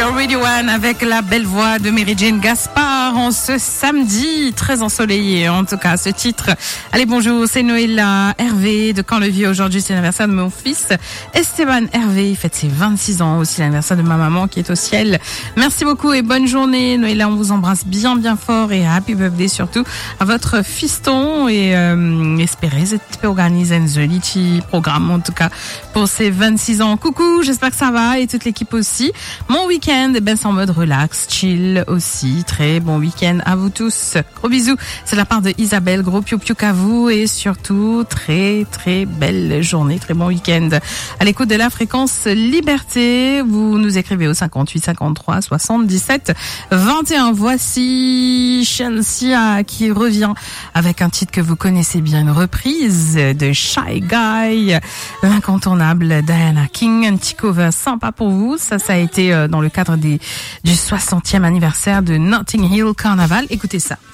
sur Radio One avec la belle voix de Mary Jane Gaspard en ce samedi très ensoleillé. En tout cas, ce titre. Allez, bonjour, c'est Noëlla Hervé de Camp-le-Vieux. Aujourd'hui, c'est l'anniversaire de mon fils Esteban Hervé. Il fête ses 26 ans. Aussi l'anniversaire de ma maman qui est au ciel. Merci beaucoup et bonne journée. Noëlla, on vous embrasse bien fort et happy birthday surtout à votre fiston et espérez organiser un petit programme en tout cas pour ses 26 ans. Coucou, j'espère que ça va et toute l'équipe aussi. Mon week-end, c'est en mode relax, chill aussi. Très bon week-end à vous tous. Gros bisous. C'est de la part de Isabelle. Gros piou-piou à vous et surtout très belle journée, très bon week-end. À l'écoute de la fréquence Liberté, vous nous écrivez au 58 53 77 21. Voici Shensia qui revient avec un titre que vous connaissez bien, une reprise de Shy Guy, l'incontournable Diana King, un petit cover sympa pour vous. Ça a été dans le cadre du 60e anniversaire de Notting Hill Carnival. Écoutez ça.